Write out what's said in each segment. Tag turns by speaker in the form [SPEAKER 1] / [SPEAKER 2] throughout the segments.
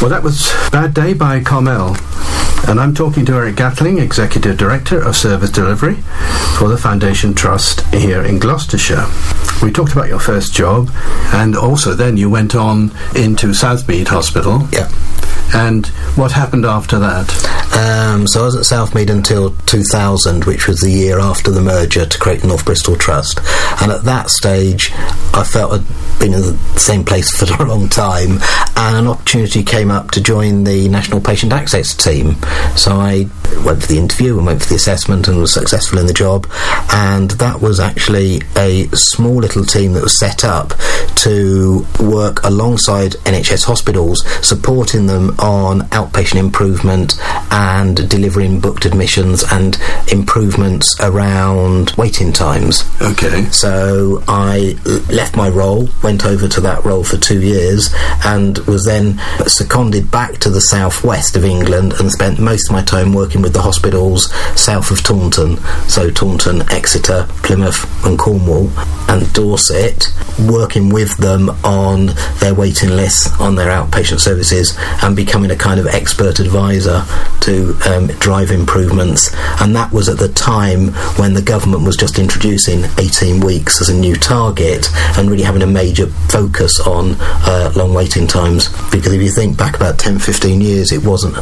[SPEAKER 1] Well, that was Bad Day by Carmel. And I'm talking to Eric Gatling, Executive Director of Service Delivery for the Foundation Trust here in Gloucestershire. We talked about your first job, and also then you went on into Southmead Hospital.
[SPEAKER 2] Yeah.
[SPEAKER 1] And what happened after that?
[SPEAKER 2] So I was at Southmead until 2000, which was the year after the merger to create the North Bristol Trust. And at that stage, I felt I'd been in the same place for a long time, and an opportunity came up to join the National Patient Access team. So I went for the interview and went for the assessment and was successful in the job. And that was actually a small little team that was set up to work alongside NHS hospitals, supporting them on outpatient improvement and delivering booked admissions and improvements around waiting times.
[SPEAKER 1] Okay.
[SPEAKER 2] So I left my role, went over to that role for 2 years, and was then seconded back to the southwest of England and spent most of my time working with the hospitals south of Taunton, so Taunton, Exeter, Plymouth and Cornwall and Dorset, working with them on their waiting lists, on their outpatient services, and becoming a kind of expert advisor to drive improvements. And that was at the time when the government was just introducing 18 weeks as a new target and really having a major focus on long waiting times. Because if you think back about 10-15 years, it wasn't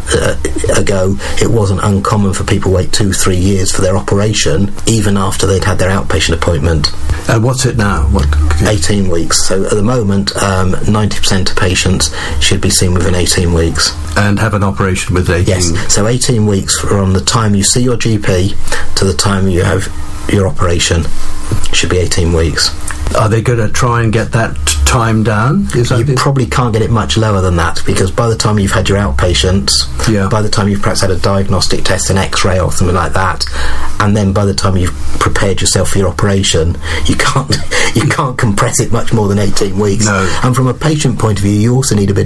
[SPEAKER 2] it wasn't uncommon for people to wait 2-3 years for their operation, even after they'd had their outpatient appointment.
[SPEAKER 1] And what's it now?
[SPEAKER 2] 18 weeks. So at the moment, 90% of patients should be seen within 18 weeks.
[SPEAKER 1] And have an operation with 18?
[SPEAKER 2] Yes. So 18 weeks from the time you see your GP to the time you have your operation should be 18 weeks.
[SPEAKER 1] Are they going to try and get that time down?
[SPEAKER 2] You probably can't get it much lower than that, because by the time you've had your outpatients, by the time you've perhaps had a diagnostic test, an X-ray or something like that, and then by the time you've prepared yourself for your operation, you can't compress it much more than 18 weeks.
[SPEAKER 1] No.
[SPEAKER 2] And from a patient point of view, you also need a bit